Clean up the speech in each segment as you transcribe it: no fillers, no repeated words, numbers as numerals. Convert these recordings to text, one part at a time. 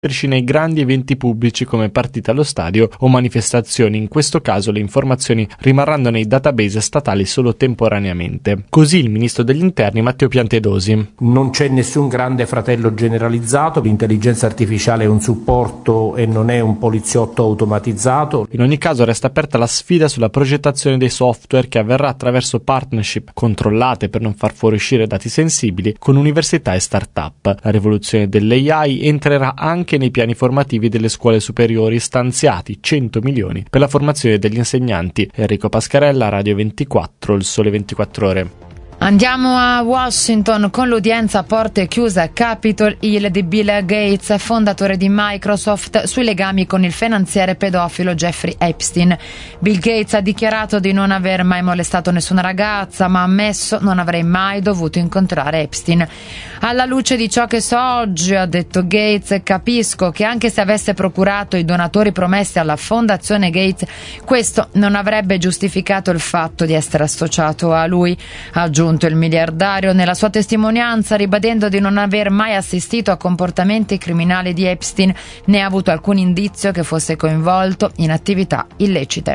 nei grandi eventi pubblici come partite allo stadio o manifestazioni. In questo caso le informazioni rimarranno nei database statali solo temporaneamente. Così il ministro degli interni Matteo Piantedosi. Non c'è nessun grande fratello generalizzato, l'intelligenza artificiale è un supporto e non è un poliziotto automatizzato. In ogni caso resta aperta la sfida sulla progettazione dei software, che avverrà attraverso partnership controllate per non far fuoriuscire dati sensibili con università e start-up. La rivoluzione dell'AI entrerà anche nei piani formativi delle scuole superiori, stanziati 100 milioni per la formazione degli insegnanti. Enrico Pascarella, Radio 24, Il Sole 24 Ore. Andiamo a Washington con l'udienza a porte chiuse a Capitol Hill di Bill Gates, fondatore di Microsoft, sui legami con il finanziere pedofilo Jeffrey Epstein. Bill Gates ha dichiarato di non aver mai molestato nessuna ragazza, ma ha ammesso: non avrei mai dovuto incontrare Epstein. Alla luce di ciò che so oggi, ha detto Gates, capisco che anche se avesse procurato i donatori promessi alla fondazione Gates, questo non avrebbe giustificato il fatto di essere associato a lui. Ha aggiunto il miliardario nella sua testimonianza, ribadendo di non aver mai assistito a comportamenti criminali di Epstein, né ha avuto alcun indizio che fosse coinvolto in attività illecite.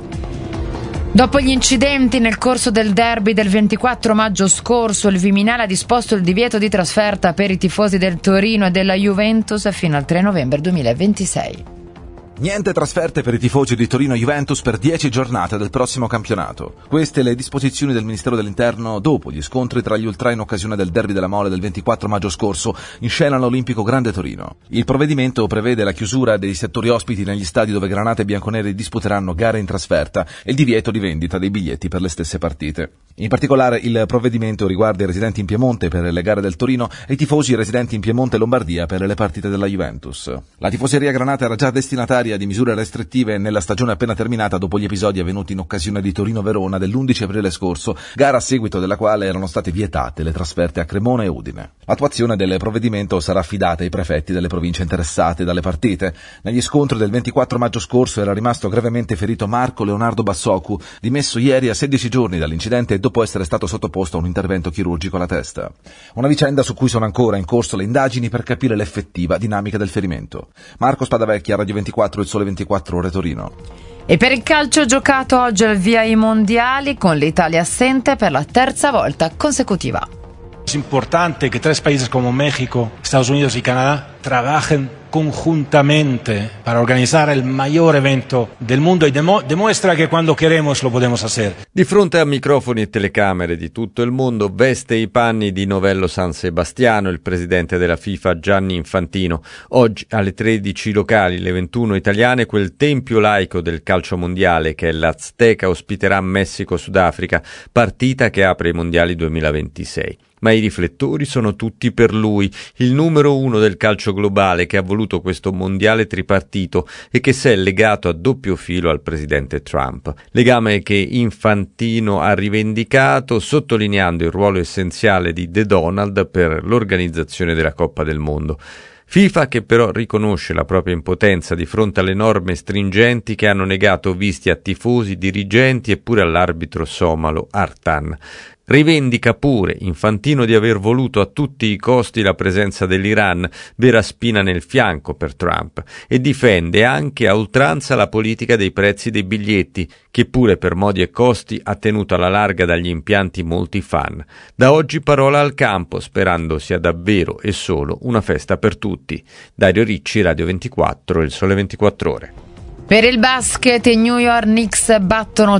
Dopo gli incidenti nel corso del derby del 24 maggio scorso, il Viminale ha disposto il divieto di trasferta per i tifosi del Torino e della Juventus fino al 3 novembre 2026. Niente trasferte per i tifosi di Torino-Juventus per 10 giornate del prossimo campionato. Queste le disposizioni del Ministero dell'Interno dopo gli scontri tra gli ultra in occasione del derby della Mole del 24 maggio scorso in scena all'Olimpico Grande Torino. Il provvedimento prevede la chiusura dei settori ospiti negli stadi dove Granata e Bianconeri disputeranno gare in trasferta e il divieto di vendita dei biglietti per le stesse partite. In particolare il provvedimento riguarda i residenti in Piemonte per le gare del Torino e i tifosi residenti in Piemonte e Lombardia per le partite della Juventus. La tifoseria Granata era già destinataria di misure restrittive nella stagione appena terminata dopo gli episodi avvenuti in occasione di Torino-Verona dell'11 aprile scorso, gara a seguito della quale erano state vietate le trasferte a Cremona e Udine. L'attuazione del provvedimento sarà affidata ai prefetti delle province interessate dalle partite. Negli scontri del 24 maggio scorso era rimasto gravemente ferito Marco Leonardo Bassocu, dimesso ieri a 16 giorni dall'incidente dopo essere stato sottoposto a un intervento chirurgico alla testa. Una vicenda su cui sono ancora in corso le indagini per capire l'effettiva dinamica del ferimento. Marco Spadavecchia, Radio 24, Il Sole 24 Ore Torino. E per il calcio giocato oggi al via ai mondiali, con l'Italia assente per la terza volta consecutiva. Es importante que 3 países como México, Estados Unidos y Canadá trabajen conjuntamente para organizar el mayor evento del mundo y demuestra que cuando queremos lo podemos hacer. Di fronte a microfoni e telecamere di tutto il mondo veste i panni di Novello San Sebastiano, il presidente della FIFA Gianni Infantino. Oggi alle 13 locali, le 21 italiane, quel tempio laico del calcio mondiale che è l'Azteca ospiterà Messico-Sudafrica, partita che apre i mondiali 2026. Ma i riflettori sono tutti per lui, il numero 1 del calcio globale che ha voluto questo mondiale tripartito e che si è legato a doppio filo al presidente Trump. Legame che Infantino ha rivendicato sottolineando il ruolo essenziale di The Donald per l'organizzazione della Coppa del Mondo. FIFA che però riconosce la propria impotenza di fronte alle norme stringenti che hanno negato visti a tifosi, dirigenti e pure all'arbitro somalo Artan. Rivendica pure Infantino di aver voluto a tutti i costi la presenza dell'Iran, vera spina nel fianco per Trump, e difende anche a oltranza la politica dei prezzi dei biglietti, che pure per modi e costi ha tenuto alla larga dagli impianti molti fan. Da oggi parola al campo, sperando sia davvero e solo una festa per tutti. Dario Ricci, Radio 24, Il Sole 24 Ore. Per il basket, i New York Knicks battono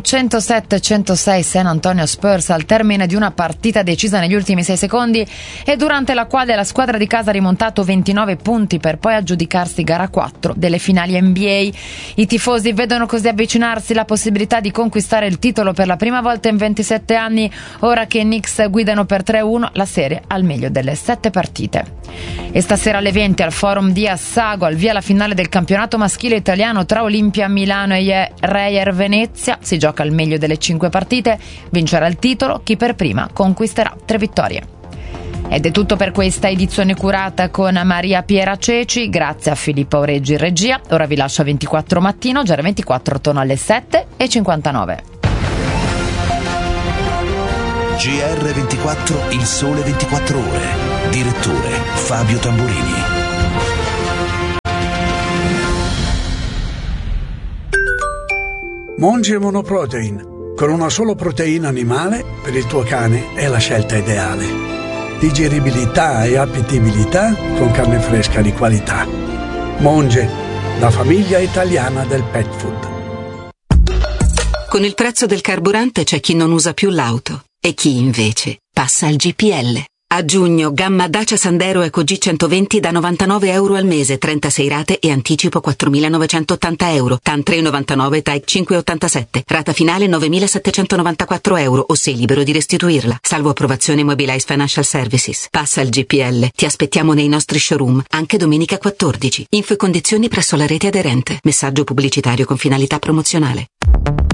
107-106 San Antonio Spurs al termine di una partita decisa negli ultimi 6 secondi e durante la quale la squadra di casa ha rimontato 29 punti per poi aggiudicarsi gara 4 delle finali NBA. I tifosi vedono così avvicinarsi la possibilità di conquistare il titolo per la prima volta in 27 anni, ora che i Knicks guidano per 3-1 la serie al meglio delle 7 partite. E stasera alle 20 al Forum di Assago, al via la finale del campionato maschile italiano tra Olimpia Milano e Reyer Venezia. Si gioca al meglio delle 5 partite, vincerà il titolo chi per prima conquisterà 3 vittorie. Ed è tutto per questa edizione curata con Maria Piera Ceci, grazie a Filippo Aureggi in regia. Ora vi lascio a 24 mattino, già 24 torno alle 7:59. GR24, Il Sole 24 Ore. Direttore Fabio Tamburini. Monge Monoprotein, con una solo proteina animale, per il tuo cane è la scelta ideale. Digeribilità e appetibilità con carne fresca di qualità. Monge, la famiglia italiana del pet food. Con il prezzo del carburante c'è chi non usa più l'auto e chi invece passa al GPL. A giugno, gamma Dacia Sandero Eco G120 da €99 al mese, 36 rate e anticipo €4.980, TAN 3,99, TAIC 5,87, rata finale €9.794 o sei libero di restituirla, salvo approvazione Mobilize Financial Services. Passa al GPL, ti aspettiamo nei nostri showroom, anche domenica 14. Info e condizioni presso la rete aderente. Messaggio pubblicitario con finalità promozionale.